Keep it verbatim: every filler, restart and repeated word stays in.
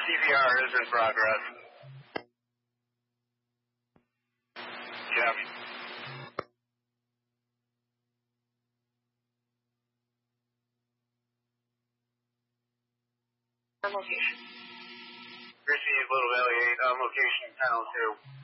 C V R is in progress. Jeff. Location. Received Little Valley eight on location panel two.